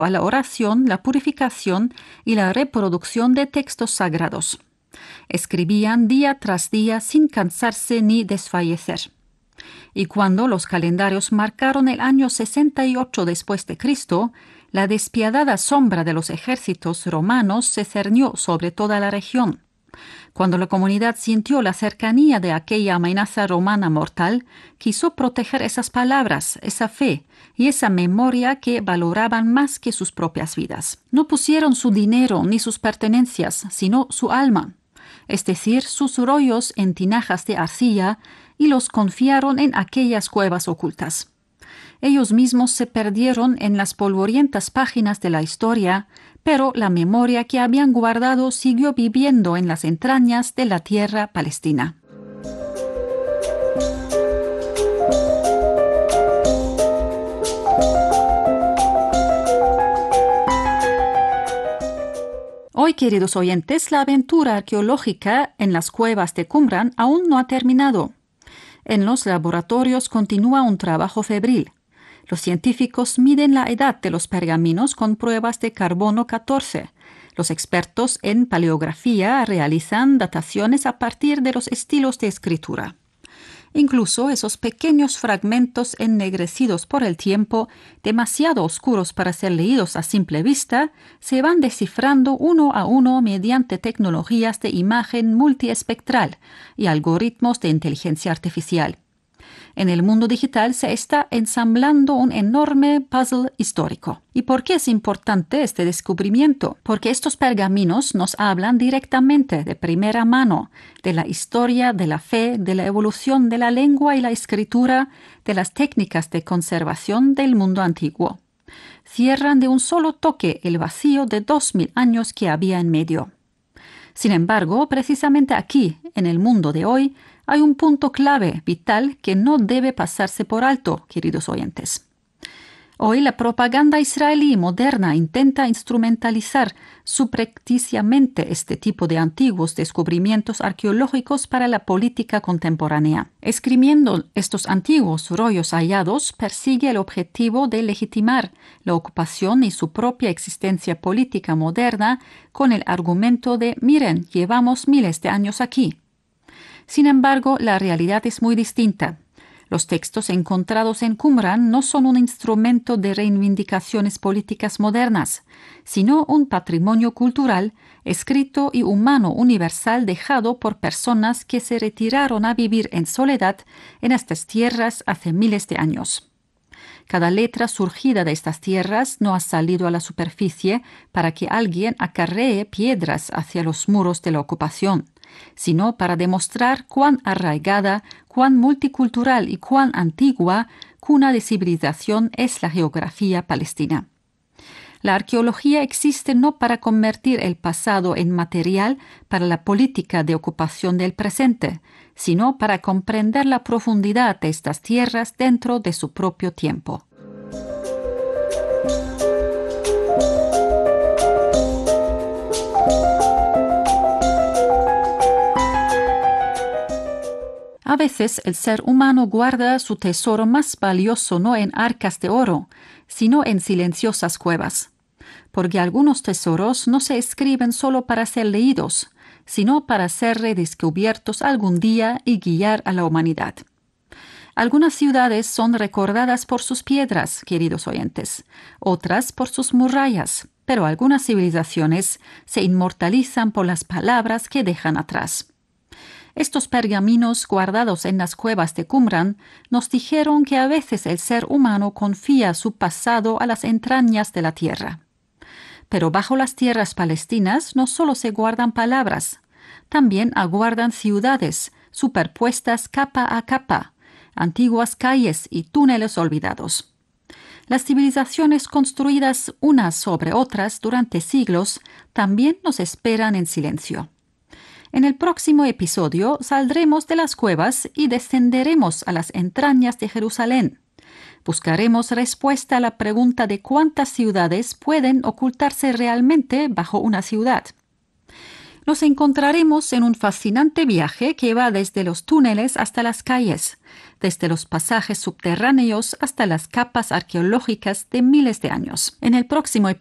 a la oración, la purificación y la reproducción de textos sagrados. Escribían día tras día sin cansarse ni desfallecer. Y cuando los calendarios marcaron el año 68 después de Cristo, la despiadada sombra de los ejércitos romanos se cernió sobre toda la región. Cuando la comunidad sintió la cercanía de aquella amenaza romana mortal, quiso proteger esas palabras, esa fe y esa memoria que valoraban más que sus propias vidas. No pusieron su dinero ni sus pertenencias, sino su alma, es decir, sus rollos en tinajas de arcilla, y los confiaron en aquellas cuevas ocultas. Ellos mismos se perdieron en las polvorientas páginas de la historia, pero la memoria que habían guardado siguió viviendo en las entrañas de la tierra palestina. Hoy, queridos oyentes, la aventura arqueológica en las cuevas de Qumran aún no ha terminado. En los laboratorios continúa un trabajo febril. Los científicos miden la edad de los pergaminos con pruebas de carbono 14. Los expertos en paleografía realizan dataciones a partir de los estilos de escritura. Incluso esos pequeños fragmentos ennegrecidos por el tiempo, demasiado oscuros para ser leídos a simple vista, se van descifrando uno a uno mediante tecnologías de imagen multiespectral y algoritmos de inteligencia artificial. En el mundo digital se está ensamblando un enorme puzzle histórico. ¿Y por qué es importante este descubrimiento? Porque estos pergaminos nos hablan directamente, de primera mano, de la historia, de la fe, de la evolución de la lengua y la escritura, de las técnicas de conservación del mundo antiguo. Cierran de un solo toque el vacío de 2000 años que había en medio. Sin embargo, precisamente aquí, en el mundo de hoy, hay un punto clave, vital, que no debe pasarse por alto, queridos oyentes. Hoy la propaganda israelí moderna intenta instrumentalizar subrepticiamente este tipo de antiguos descubrimientos arqueológicos para la política contemporánea. Esgrimiendo estos antiguos rollos hallados, persigue el objetivo de legitimar la ocupación y su propia existencia política moderna con el argumento de «miren, llevamos miles de años aquí». Sin embargo, la realidad es muy distinta. Los textos encontrados en Qumran no son un instrumento de reivindicaciones políticas modernas, sino un patrimonio cultural, escrito y humano universal dejado por personas que se retiraron a vivir en soledad en estas tierras hace miles de años. Cada letra surgida de estas tierras no ha salido a la superficie para que alguien acarree piedras hacia los muros de la ocupación, sino para demostrar cuán arraigada, cuán multicultural y cuán antigua cuna de civilización es la geografía palestina. La arqueología existe no para convertir el pasado en material para la política de ocupación del presente, sino para comprender la profundidad de estas tierras dentro de su propio tiempo. A veces el ser humano guarda su tesoro más valioso no en arcas de oro, sino en silenciosas cuevas. Porque algunos tesoros no se escriben solo para ser leídos, sino para ser redescubiertos algún día y guiar a la humanidad. Algunas ciudades son recordadas por sus piedras, queridos oyentes, otras por sus murallas, pero algunas civilizaciones se inmortalizan por las palabras que dejan atrás. Estos pergaminos guardados en las cuevas de Qumran nos dijeron que a veces el ser humano confía su pasado a las entrañas de la tierra. Pero bajo las tierras palestinas no solo se guardan palabras, también aguardan ciudades superpuestas capa a capa, antiguas calles y túneles olvidados. Las civilizaciones construidas unas sobre otras durante siglos también nos esperan en silencio. En el próximo episodio saldremos de las cuevas y descenderemos a las entrañas de Jerusalén. Buscaremos respuesta a la pregunta de cuántas ciudades pueden ocultarse realmente bajo una ciudad. Nos encontraremos en un fascinante viaje que va desde los túneles hasta las calles, desde los pasajes subterráneos hasta las capas arqueológicas de miles de años. En el próximo